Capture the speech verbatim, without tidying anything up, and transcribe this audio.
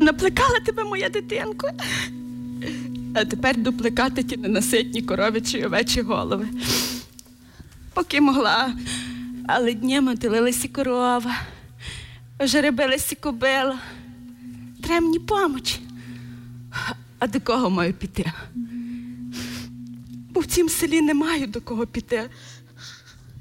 Наплекала тебе, моя дитинко. А тепер доплекати ті ненаситні коров'ячі й овечі голови. Поки могла, але днями тилилася корова, жеребилася кобила. Треба мені помочі. А до кого маю піти? Бо в цім селі не маю до кого піти.